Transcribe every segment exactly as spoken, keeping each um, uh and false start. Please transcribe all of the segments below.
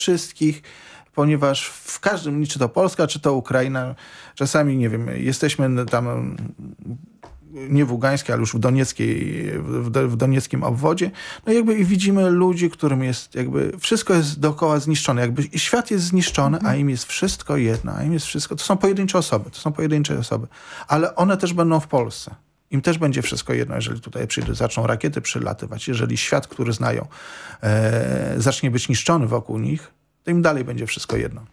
wszystkich, ponieważ w każdym, czy to Polska, czy to Ukraina, czasami, nie wiem, jesteśmy tam nie w Ługańskiej, ale już w Donieckiej, w, do, w donieckim obwodzie, no jakby i widzimy ludzi, którym jest jakby, wszystko jest dookoła zniszczone, jakby i świat jest zniszczony, a im jest wszystko jedno, a im jest wszystko, to są pojedyncze osoby, to są pojedyncze osoby, ale one też będą w Polsce. Im też będzie wszystko jedno, jeżeli tutaj przyjdą, zaczną rakiety przylatywać, jeżeli świat, który znają, e, zacznie być niszczony wokół nich, to im dalej będzie wszystko jedno.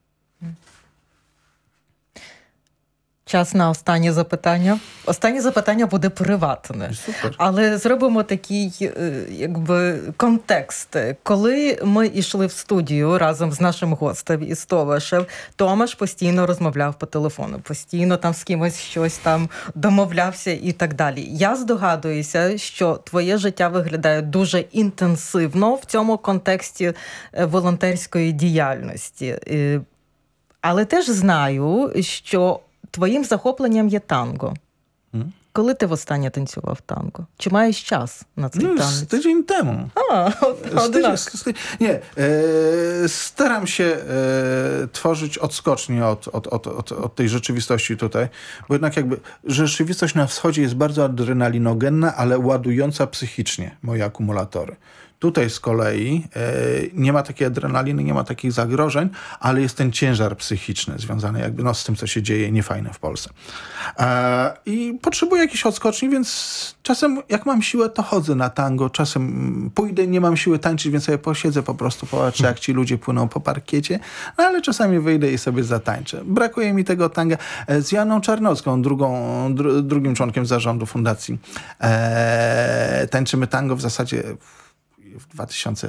Час на останнє запитання. Останнє запитання буде приватне. Супер. Але зробимо такий, якби, контекст. Коли ми йшли в студію разом з нашим гостем із Томашем, Томаш постійно розмовляв по телефону, постійно там з кимось щось там домовлявся і так далі. Я здогадуюся, що твоє життя виглядає дуже інтенсивно в цьому контексті волонтерської діяльності. Але теж знаю, що твоїм захопленням є танго. Mm. Коли ти востаннє танцював танго? Чи маєш час на цей no, танець? Tydzień temu. A, odnak. Nie, e, staram się e, tworzyć odskocznie od, od, od, od, od tej rzeczywistości tutaj, bo jednak jakby rzeczywistość na wschodzie jest bardzo adrenalinogenna, ale ładująca psychicznie moje akumulatory. Tutaj z kolei e, nie ma takiej adrenaliny, nie ma takich zagrożeń, ale jest ten ciężar psychiczny związany jakby no, z tym, co się dzieje niefajne w Polsce. E, I potrzebuję jakiejś odskoczni, więc czasem jak mam siłę, to chodzę na tango, czasem pójdę, nie mam siły tańczyć, więc sobie posiedzę po prostu, popatrzę, jak ci ludzie płyną po parkiecie, no, ale czasami wyjdę i sobie zatańczę. Brakuje mi tego tanga. Z Janą Czarnocką, drugą, dru, drugim członkiem zarządu fundacji, e, tańczymy tango w zasadzie w dwa tysiące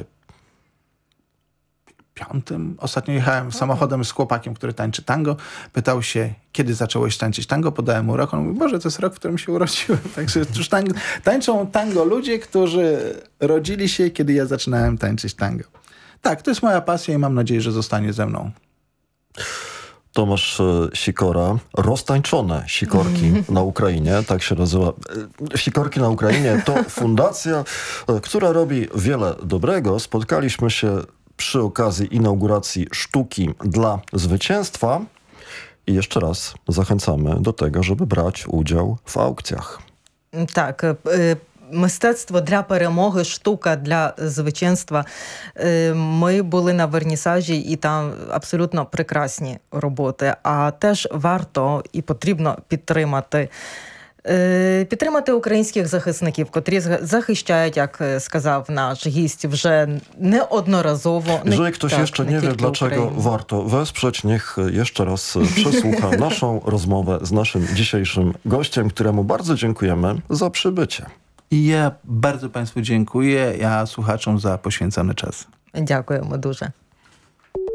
piątym. Ostatnio jechałem samochodem z chłopakiem, który tańczy tango. Pytał się, kiedy zacząłeś tańczyć tango? Podałem mu rok. On mówi, Boże, to jest rok, w którym się urodziłem. Także już tań, tańczą tango ludzie, którzy rodzili się, kiedy ja zaczynałem tańczyć tango. Tak, to jest moja pasja i mam nadzieję, że zostanie ze mną. Tomasz Sikora, roztańczone sikorki na Ukrainie, tak się nazywa. Sikorki na Ukrainie to fundacja, która robi wiele dobrego. Spotkaliśmy się przy okazji inauguracji Sztuki dla Zwycięstwa i jeszcze raz zachęcamy do tego, żeby brać udział w aukcjach. Tak, Мистецтво для перемоги, штука для звичайства. Ми були на вернісажі, і там абсолютно прекрасні роботи. А теж варто і потрібно підтримати підтримати українських захисників, котрі захищають, як сказав наш гість, вже неодноразоwo. Jeżeli ktoś tak, jeszcze nie, nie wie, dlaczego Ukrainy. Warto wesprzeć, niech jeszcze raz przesłucha naszą rozmowę z naszym dzisiejszym gościem, któremu bardzo dziękujemy za przybycie. I ja bardzo Państwu dziękuję, a słuchaczom za poświęcony czas. Дякуємо дуже.